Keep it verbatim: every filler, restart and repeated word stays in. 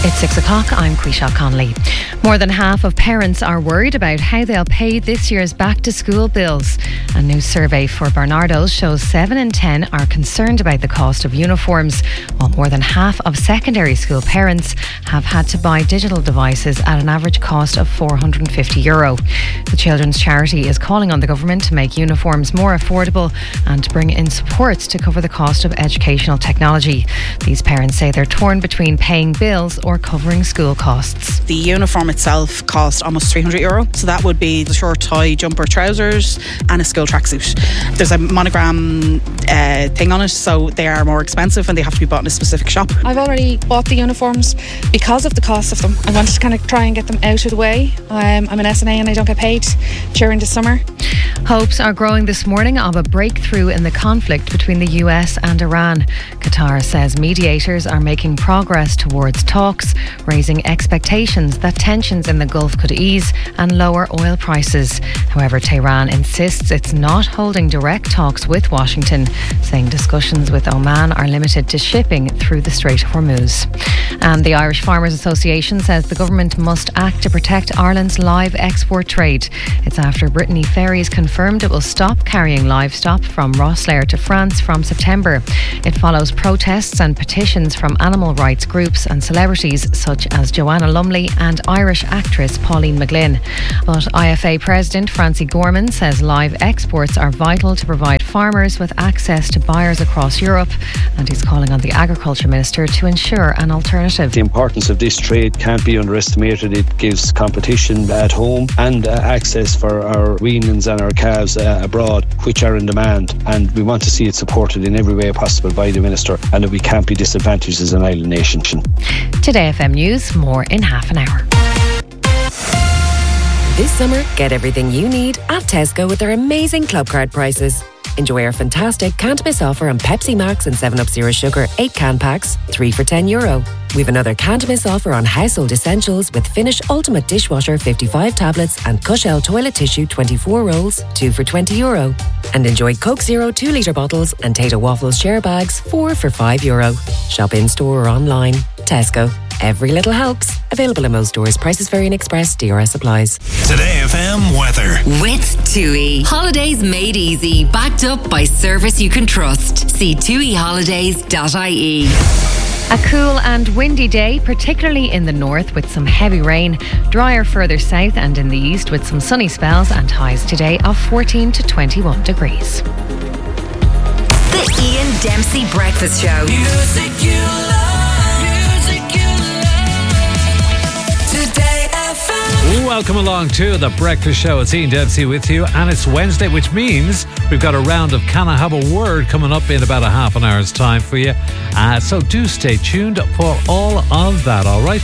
It's six o'clock. I'm Quisha Conley. More than half of parents are worried about how they'll pay this year's back to school bills. A new survey for Barnardo's shows seven in ten are concerned about the cost of uniforms, while more than half of secondary school parents have had to buy digital devices at an average cost of four hundred fifty euro. The Children's Charity is calling on the government to make uniforms more affordable and to bring in support to cover the cost of educational technology. These parents say they're torn between paying bills or covering school costs. The uniform itself cost almost three hundred euro, so that would be the short tie jumper trousers and a school tracksuit. There's a monogram uh, thing on it, so they are more expensive and they have to be bought in a specific shop. I've already bought the uniforms because of the cost of them. I wanted to kind of try and get them out of the way. Um, I'm an S N A and I don't get paid during the summer. Hopes are growing this morning of a breakthrough in the conflict between the U S and Iran. Qatar says mediators are making progress towards talks, raising expectations that tensions in the Gulf could ease and lower oil prices. However, Tehran insists it's not holding direct talks with Washington, saying discussions with Oman are limited to shipping through the Strait of Hormuz. And the Irish Farmers Association says the government must act to protect Ireland's live export trade. It's after Brittany Ferries confirmed it will stop carrying livestock from Rosslare to France from September. It follows protests and petitions from animal rights groups and celebrities such as Joanna Lumley and Irish actress Pauline McGlynn. But I F A President Francie Gorman says live exports are vital to provide farmers with access to buyers across Europe, and he's calling on the Agriculture Minister to ensure an alternative. The importance of this trade can't be underestimated. It gives competition at home and uh, access for our weanlings and our calves uh, abroad, which are in demand, and we want to see it supported in every way possible by the Minister, and that we can't be disadvantaged as an island nation. Today F M News, more in half an hour. This summer, get everything you need at Tesco with their amazing club card prices. Enjoy our fantastic can't miss offer on Pepsi Max and seven up Zero Sugar eight can packs, three for ten euro. We've another can't miss offer on household essentials with Finish Ultimate Dishwasher fifty-five tablets and Cushell toilet tissue twenty-four rolls, two for twenty euro. And enjoy Coke Zero two litre bottles and Tato Waffles share bags, four for five euro. Shop in store or online. Tesco. Every little helps. Available in most stores. Prices vary in Express. D R S applies. Today F M weather. With TUI. Holidays made easy. Backed up by service you can trust. See tui holidays dot I E. A cool and windy day, particularly in the north with some heavy rain. Drier further south and in the east with some sunny spells and highs today of fourteen to twenty-one degrees. The Ian Dempsey Breakfast Show. Music you love. Music you love. Today F M. Welcome along to the Breakfast Show. It's Ian Dempsey with you, and it's Wednesday, which means we've got a round of Can I Have a Word coming up in about a half an hour's time for you. Uh, so do stay tuned for all of that, all right?